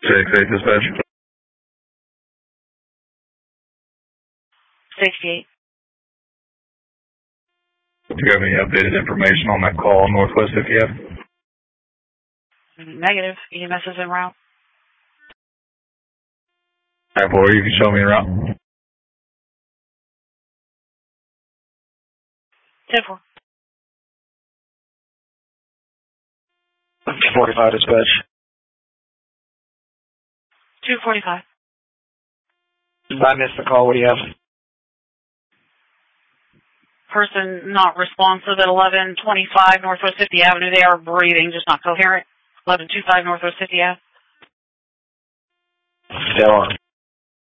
6-8 dispatch. 68. Do you have any updated information on that call on Northwest 50th? Negative. EMS is en route. Or you can show me en route. 10-4. 245 dispatch. 245. I missed the call. What do you have? Person not responsive at 1125 Northwest 50 Avenue. They are breathing, just not coherent. 1125 Northwest 50 Ave. Still on.